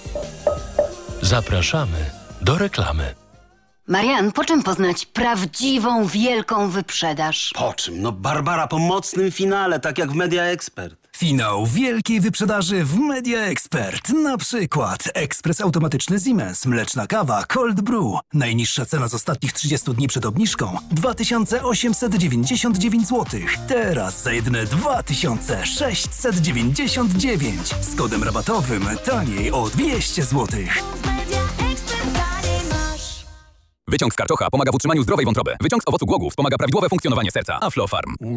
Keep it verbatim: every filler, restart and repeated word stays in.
Zapraszamy do reklamy. Marian, po czym poznać prawdziwą, wielką wyprzedaż? Po czym? No Barbara, po mocnym finale, tak jak w Media Expert. Finał wielkiej wyprzedaży w Media Expert. Na przykład ekspres automatyczny Siemens, mleczna kawa Cold Brew. Najniższa cena z ostatnich trzydziestu dni przed obniżką dwa tysiące osiemset dziewięćdziesiąt dziewięć złotych. Teraz za jedyne dwa tysiące sześćset dziewięćdziesiąt dziewięć. Z kodem rabatowym taniej o dwieście złotych. Wyciąg z karczocha pomaga w utrzymaniu zdrowej wątroby. Wyciąg z owocu głogów wspomaga prawidłowe funkcjonowanie serca. Aflofarm.